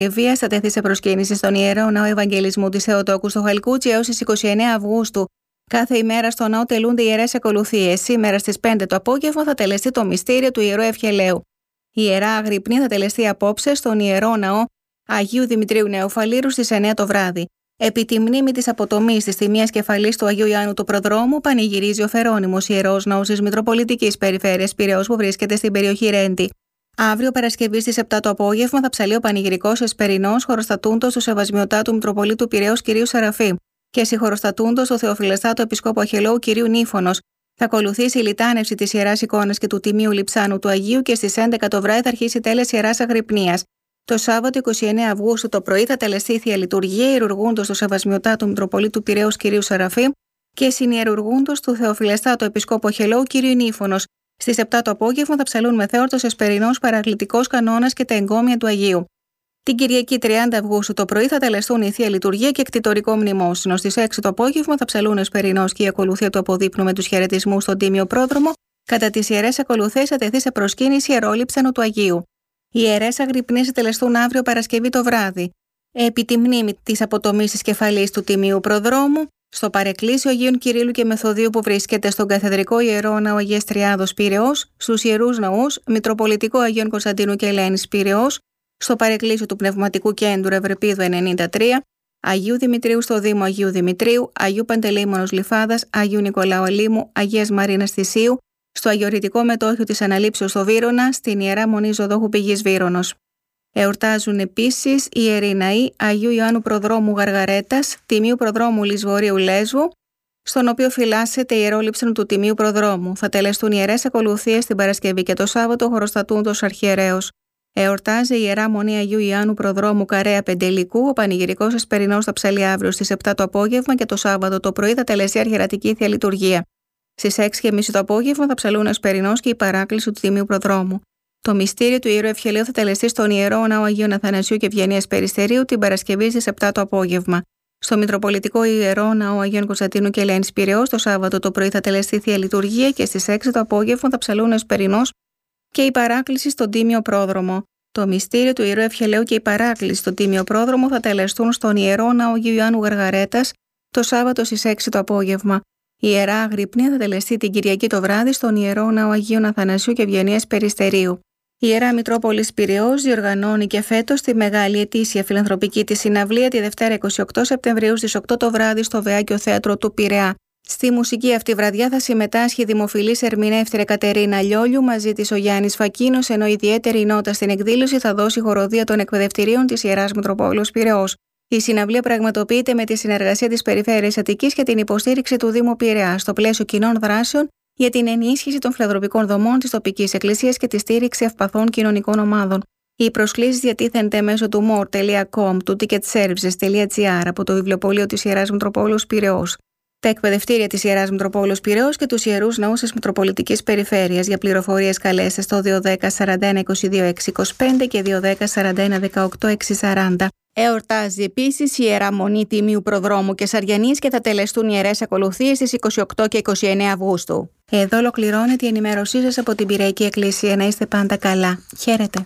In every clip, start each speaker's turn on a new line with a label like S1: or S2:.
S1: Η βία θα τεθεί σε προσκύνηση στον Ιερό Ναό Ευαγγελισμού της Θεοτόκου στο Χαλκούτσι έως τις 29 Αυγούστου. Κάθε ημέρα στο ναό τελούνται ιερές ακολουθίες. Σήμερα στις 5 το απόγευμα θα τελεστεί το μυστήριο του Ιερού Ευχελαίου. Η Ιερά Αγρυπνία θα τελεστεί απόψε στον Ιερό Ναό Αγίου Δημητρίου Νεοφαλήρου στις 9 το βράδυ. Επί τη μνήμη της αποτομής της τιμίας κεφαλής του Αγίου Ιωάννου του Προδρόμου, πανηγυρίζει ο Φερόνιμος Ιερός Ναός της Μητροπολιτικής Περιφέρειας Πειραιώς που βρίσκεται στην περιοχή Ρέντη. Αύριο Παρασκευή στις 7 το απόγευμα θα ψαλεί ο πανηγυρικός Εσπερινός χωροστατούντος του Σεβασμιωτάτου Μητροπολίτου Πειραιώς κ. Σεραφείμ και συγχωροστατούντος του Θεοφιλεστάτου Επισκόπου Αχελαίου κ. Νύφωνος. Θα ακολουθήσει η λιτάνευση της Ιεράς Εικόνας και του Τιμίου Λειψάνου του Αγίου και στις 11 το βράδυ θα αρχίσει η τέλεση Ιεράς Αγρυπνίας. Το Σάββατο 29 Αυγούστου το πρωί θα τελεστεί η Θεία Λειτουργία ιερουργούντος του Σεβασμιωτάτου Μητροπολίτου Πειραιώς κ. Σεραφείμ και συνιερουργούντος του Θεοφιλεστάτου Επισκόπου Αχελαίου κ. Νύφωνος. Στις 7 το απόγευμα θα ψαλούν μεθέωρτος Εσπερινός Παρακλητικός Κανόνας και τα εγκόμια του Αγίου. Την Κυριακή 30 Αυγούστου το πρωί θα τελεστούν η Θεία Λειτουργία και εκτιτορικό μνημόσυνο. Στις 6 το απόγευμα θα ψαλούν Εσπερινός και η ακολουθία του αποδείπνου με τους χαιρετισμούς στον Τίμιο Πρόδρομο. Κατά τις ιερές ακολουθίες θα τεθεί σε προσκύνηση ιερόλειψανο του Αγίου. Οι ιερές αγρυπνίες θα τελεστούν αύριο Παρασκευή το βράδυ. Επί τη μνήμη της αποτομής της κεφαλής του Τιμίου Προδρόμου, στο παρεκκλήσιο Αγίων Κυρίλλου και Μεθοδίου που βρίσκεται στον Καθεδρικό Ιερό Ναό Αγίας Τριάδος Πειραιώς, στους Ιερούς Ναούς Μητροπολιτικό Αγίων Κωνσταντίνου και Ελένης Πειραιώς, στο παρεκκλήσιο του Πνευματικού Κέντρου Ευρεπίδου 93, Αγίου Δημητρίου στο Δήμο Αγίου Δημητρίου, Αγίου Παντελεήμονος Λιφάδας, Αγίου Νικολάου Αλήμου, Αγίας Μαρίνας Θησίου, στο Αγιορητικό Μετόχιο της Αναλήψεως στο Βύρωνα, στην Ιερά Μονή Ζωδόχου Πηγής Βύρωνος. Εορτάζουν επίσης οι Ιεροί Ναοί Αγίου Ιωάννου Προδρόμου Γαργαρέτας, Τιμίου Προδρόμου Λισβορείου Λέσβου, στον οποίο φυλάσσεται η ιερόλειψη του Τιμίου Προδρόμου. Θα τελεστούν ιερές ακολουθίες την Παρασκευή και το Σάββατο χωροστατούντος αρχιερέως. Εορτάζει η Ιερά Μονή Αγίου Ιωάννου Προδρόμου Καρέα Πεντελικού. Ο πανηγυρικός Εσπερινός θα ψαλεί αύριο στις 7 το απόγευμα και το Σάββατο το πρωί θα τελεστεί αρχιερατική Θεία Λειτουργία. Στις 6:30 το απόγευμα θα ψαλούν Εσπερινός και η παράκληση του Τιμίου Προδρόμου. Το μυστήριο του Ιερού Ευχελαίου θα τελεστεί στον Ιερό Ναό Αγίων Αθανασίου και Ευγενίας Περιστερίου την Παρασκευή στις 7 το απόγευμα. Στο Μητροπολιτικό Ιερό Ναό Αγίων Κωνσταντίνου και Ελένης Πειραιώς το Σάββατο το πρωί θα τελεστεί Θεία Λειτουργία και στις 6 το απόγευμα θα ψαλούν Εσπερινός και η παράκληση στον Τίμιο Πρόδρομο. Το μυστήριο του Ιερού Ευχελαίου και η παράκληση στον Τίμιο Πρόδρομο θα τελεστούν στον Ιερό Ναό Αγίου Ιωάννου Γαργαρέτας το Σάββατο στις 6 το απόγευμα. Η Ιερά Αγρυπνία θα τελεστεί την Κυριακή το βράδυ στον Ιερό Ναό Αγίων Αθανασίου και Ευγενίας Περιστερίου. Η Ιερά Μητρόπολης Πειραιώς διοργανώνει και φέτος τη μεγάλη ετήσια φιλανθρωπική της συναυλία τη Δευτέρα 28 Σεπτεμβρίου στις 8 το βράδυ στο Βεάκιο Θέατρο του Πειραιά. Στη μουσική αυτή βραδιά θα συμμετάσχει η δημοφιλής ερμηνεύτρια Κατερίνα Λιόλιου μαζί της ο Γιάννης Φακίνος, ενώ ιδιαίτερη νότα στην εκδήλωση θα δώσει η χοροδία των εκπαιδευτηρίων της Ιεράς Μητροπόλεως Πειραιώς. Η συναυλία πραγματοποιείται με τη συνεργασία της Περιφέρειας Αττικής και την υποστήριξη του Δήμου Πειραιά στο πλαίσιο κοινών δράσεων για την ενίσχυση των φιλανθρωπικών δομών της τοπικής εκκλησίας και τη στήριξη ευπαθών κοινωνικών ομάδων. Οι προσκλήσεις διατίθενται μέσω του more.com, του ticketservices.gr από το βιβλιοπωλείο της Ιεράς Μητροπόλεως Πειραιώς, τα εκπαιδευτήρια της Ιεράς Μητροπόλεως Πειραιώς και τους Ιερούς Ναούς της Μητροπολιτικής Περιφέρειας. Για πληροφορίες καλέστε στο 210 41 22 625 και 210 41 18 640. Εορτάζει επίσης η Ιερά Μονή Τιμίου Προδρόμου και Σαριανής και θα τελεστούν ιερές ακολουθίες στις 28 και 29 Αυγούστου. Εδώ ολοκληρώνεται η ενημέρωσή σας από την Πειραϊκή Εκκλησία. Να είστε πάντα καλά. Χαίρετε.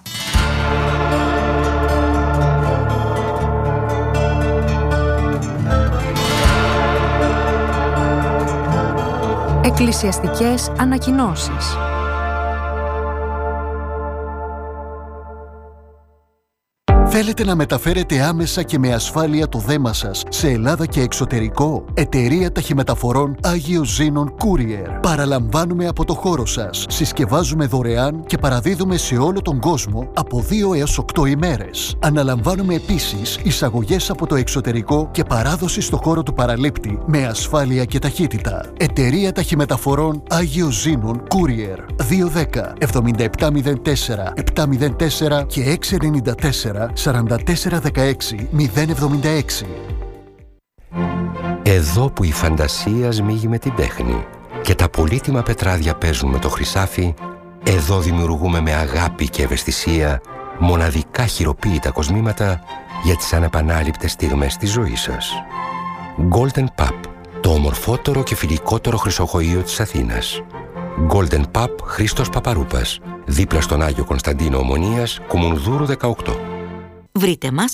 S2: Εκκλησιαστικές ανακοινώσεις.
S3: Θέλετε να μεταφέρετε άμεσα και με ασφάλεια το δέμα σας σε Ελλάδα και εξωτερικό? Εταιρεία Ταχυμεταφορών Άγιος Ζήνων Courier. Παραλαμβάνουμε από το χώρο σας. Συσκευάζουμε δωρεάν και παραδίδουμε σε όλο τον κόσμο από 2 έως 8 ημέρες. Αναλαμβάνουμε επίσης εισαγωγές από το εξωτερικό και παράδοση στο χώρο του παραλήπτη με ασφάλεια και ταχύτητα. Εταιρεία Ταχυμεταφορών Άγιος Ζήνων Courier. 210 7704 704 και 694 4416 076.
S4: Εδώ που η φαντασία σμίγει με την τέχνη και τα πολύτιμα πετράδια παίζουν με το χρυσάφι, εδώ δημιουργούμε με αγάπη και ευαισθησία μοναδικά χειροποίητα κοσμήματα για τις ανεπανάληπτες στιγμές της ζωής σας. Golden Pub, το ομορφότερο και φιλικότερο χρυσοχοείο της Αθήνας. Golden Pub Χρήστος Παπαρούπας, δίπλα στον Άγιο Κωνσταντίνο Ομονίας, Κουμουνδούρου 18.
S5: Βρείτε μας